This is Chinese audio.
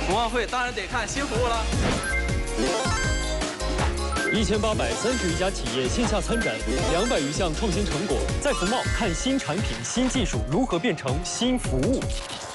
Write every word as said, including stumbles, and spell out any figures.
冬奥会当然得看新服务了。 一千八百三十余家企业线下参展，两百余项创新成果，在服贸看新产品、新技术如何变成新服务。